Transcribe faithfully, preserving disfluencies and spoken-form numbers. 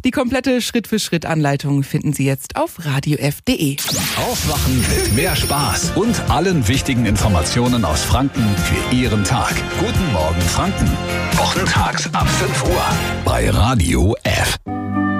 Die komplette Schritt-für-Schritt-Anleitung finden Sie jetzt auf radio f punkt de. Aufwachen mit mehr Spaß und allen wichtigen Informationen aus Franken für Ihren Tag. Guten Morgen Franken. Wochentags ab fünf Uhr bei Radio F.